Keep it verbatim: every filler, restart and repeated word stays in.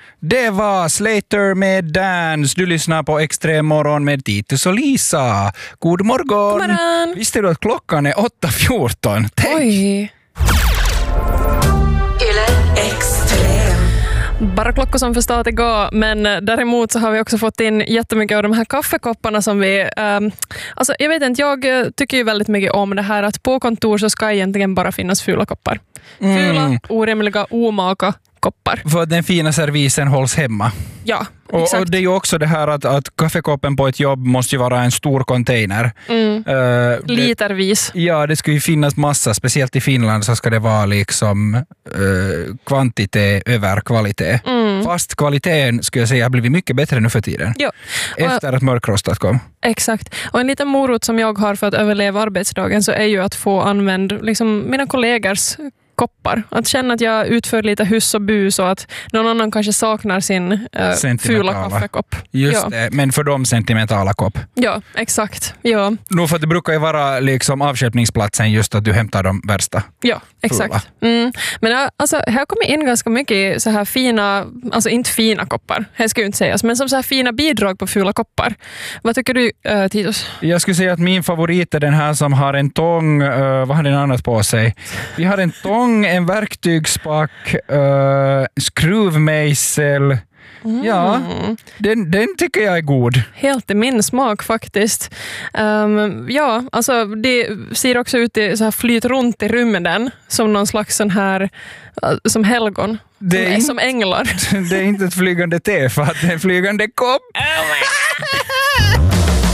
Det var Slater med Dance. Du lyssnar på Extrem morgon med Titus och Lisa. God morgon. God morgon. Visste du att klockan är åtta fjorton? Tänk. Oj. Bara klockor som förstår att det går, men däremot så har vi också fått in jättemycket av de här kaffekopparna som vi... Um, alltså jag vet inte, jag tycker ju väldigt mycket om det här att på kontor så ska egentligen bara finnas fula koppar. Mm. Fula, orimliga, omaka koppar. För att den fina servisen hålls hemma. Ja, och, exakt. och det är ju också det här att, att kaffekoppen på ett jobb måste ju vara en stor container. Mm. Uh, Litervis. Det, ja, det ska ju finnas massa. Speciellt i Finland så ska det vara liksom uh, kvantitet över kvalitet. Mm. Fast kvaliteten skulle jag säga har blivit mycket bättre nu för tiden. Jo. Efter att mörkrostat kom. Exakt. Och en liten morot som jag har för att överleva arbetsdagen så är ju att få använda liksom, mina kollegors koppar. Att känna att jag utför lite hus och bus och att någon annan kanske saknar sin äh, fula kaffekopp. Just ja. det, men för dem sentimentala kopp. Ja, exakt. Ja. Nu för att det brukar ju vara liksom avköpningsplatsen just att du hämtar de värsta. Ja, exakt. Mm. Men alltså, här kommer in ganska mycket så här fina, alltså inte fina koppar, det ska ju inte sägas, men som så här fina bidrag på fula koppar. Vad tycker du, uh, Titus? Jag skulle säga att min favorit är den här som har en tång, uh, vad har den annat på sig? Vi har en tång, en verktygsspack, uh, skruvmejsel. Mm. Ja, den, den tycker jag är god. Helt i min smak faktiskt. Um, ja, alltså det ser också ut i så här flyt runt i rymden som någon slags sån här uh, som helgon. Det är som, inte, som änglar. Det är inte ett flygande tefat, det är en flygande kopp.